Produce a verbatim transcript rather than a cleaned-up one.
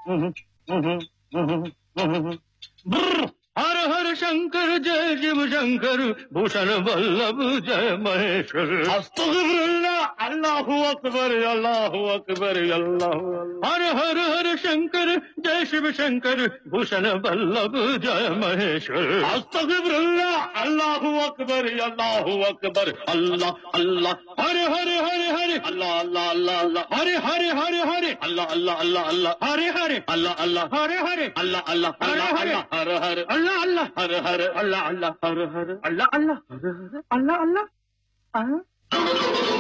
हर हर शंकर जय शिव शंकर भूषण वल्लभ जय महेश्वर अस्तगफिरुल्लाह अल्लाहु अकबर अल्लाहु अकबर अल्लाहु हर हर हर शंकर जय शिव शंकर भूषण वल्लभ जय महेश्वर अस्तगफिरुल्लाह अल्लाहु अकबर अल्लाहु अकबर अल्लाह अल्लाह हरे हरे हरे हरे अल्लाह अल्लाह अल्लाह अल्लाह हरे हरे हरे हरे अल्लाह अल्लाह अल्लाह अल्लाह हरे हरे अल्लाह अल्लाह हरे हरे अल्लाह अल्लाह अल्लाह हरे हरे हरे अल्लाह अल्लाह हरे हरे अल्लाह अल्लाह हरे हरे अल्लाह अल्लाह हरे हरे अल्लाह अल्लाह